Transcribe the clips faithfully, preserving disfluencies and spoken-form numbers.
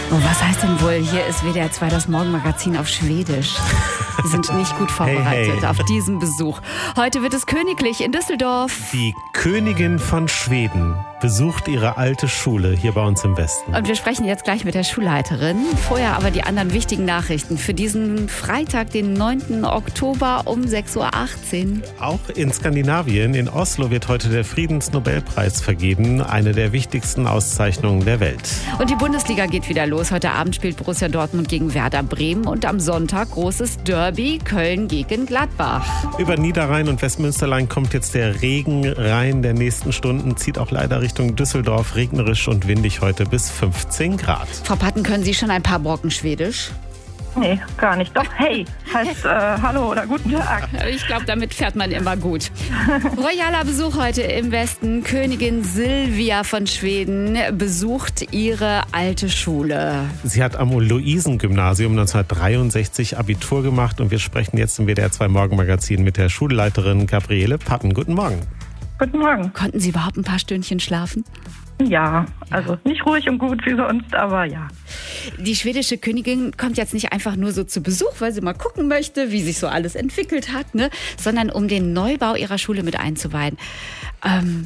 Und was heißt denn wohl, hier ist W D R zwei das Morgenmagazin auf Schwedisch. Wir sind nicht gut vorbereitet hey, hey. auf diesen Besuch. Heute wird es königlich in Düsseldorf. Die Königin von Schweden besucht ihre alte Schule hier bei uns im Westen. Und wir sprechen jetzt gleich mit der Schulleiterin. Vorher aber die anderen wichtigen Nachrichten für diesen Freitag, den neunten Oktober um sechs Uhr achtzehn. Auch in Skandinavien, in Oslo, wird heute der Friedensnobelpreis vergeben. Eine der wichtigsten Auszeichnungen der Welt. Und die Bundesliga geht wieder los. Heute Abend spielt Borussia Dortmund gegen Werder Bremen. Und am Sonntag großes Derby Köln gegen Gladbach. Über Niederrhein und Westmünsterland kommt jetzt der Regen rein. Der nächsten Stunden zieht auch leider Richtung Düsseldorf. Regnerisch und windig heute bis fünfzehn Grad. Frau Patten, können Sie schon ein paar Brocken Schwedisch? Nee, gar nicht. Doch, hey, heißt äh, Hallo oder Guten Tag. Ich glaube, damit fährt man immer gut. Royaler Besuch heute im Westen. Königin Silvia von Schweden besucht ihre alte Schule. Sie hat am Luisen-Gymnasium neunzehnhundertdreiundsechzig Abitur gemacht und wir sprechen jetzt im W D R zwei Morgenmagazin mit der Schulleiterin Gabriele Patten. Guten Morgen. Guten Morgen. Konnten Sie überhaupt ein paar Stündchen schlafen? Ja, also nicht ruhig und gut wie sonst, aber ja. Die schwedische Königin kommt jetzt nicht einfach nur so zu Besuch, weil sie mal gucken möchte, wie sich so alles entwickelt hat, ne? Sondern um den Neubau ihrer Schule mit einzuweihen. Ähm,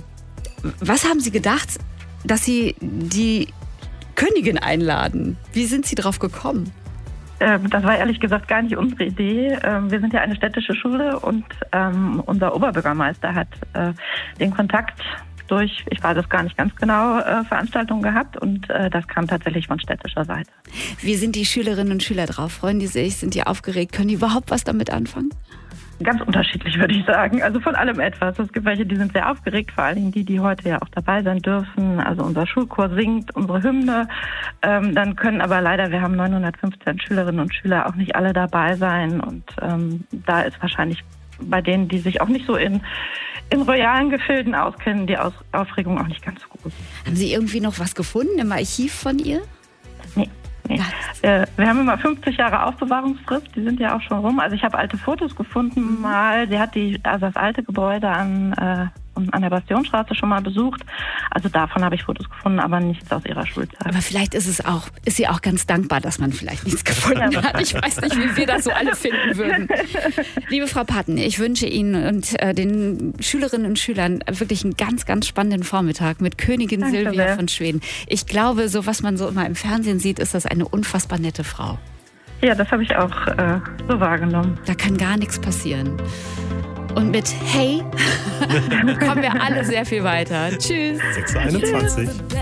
was haben Sie gedacht, dass Sie die Königin einladen? Wie sind Sie drauf gekommen? Ähm, das war ehrlich gesagt gar nicht unsere Idee. Ähm, wir sind ja eine städtische Schule und ähm, unser Oberbürgermeister hat äh, den Kontakt durch, ich weiß es gar nicht ganz genau, äh, Veranstaltungen gehabt und äh, das kam tatsächlich von städtischer Seite. Wie sind die Schülerinnen und Schüler drauf? Freuen die sich? Sind die aufgeregt? Können die überhaupt was damit anfangen? Ganz unterschiedlich, würde ich sagen. Also von allem etwas. Es gibt welche, die sind sehr aufgeregt, vor allen Dingen die, die heute ja auch dabei sein dürfen. Also unser Schulchor singt unsere Hymne. Ähm, dann können aber leider, wir haben neunhundertfünfzehn Schülerinnen und Schüler, auch nicht alle dabei sein. Und ähm, da ist wahrscheinlich bei denen, die sich auch nicht so in, in royalen Gefilden auskennen, die Aus- Aufregung auch nicht ganz so groß. Haben Sie irgendwie noch was gefunden im Archiv von ihr? Nee. Nee. Äh, wir haben immer fünfzig Jahre Aufbewahrungsfrist, die sind ja auch schon rum. Also ich habe alte Fotos gefunden mal. Sie hat die, also das alte Gebäude an, äh, an der Bastionstraße schon mal besucht. Also davon habe ich Fotos gefunden, aber nichts aus ihrer Schulzeit. Aber vielleicht ist es auch, ist sie auch ganz dankbar, dass man vielleicht nichts gefunden hat. Ich weiß nicht, wie wir das so alle finden würden. Liebe Frau Patten, ich wünsche Ihnen und äh, den Schülerinnen und Schülern wirklich einen ganz, ganz spannenden Vormittag mit Königin Danke Silvia sehr. von Schweden. Ich glaube, so was man so immer im Fernsehen sieht, ist das eine unfassbar nette Frau. Ja, das habe ich auch äh, so wahrgenommen. Da kann gar nichts passieren. Und mit Hey kommen wir alle sehr viel weiter. Tschüss. sechs Uhr einundzwanzig.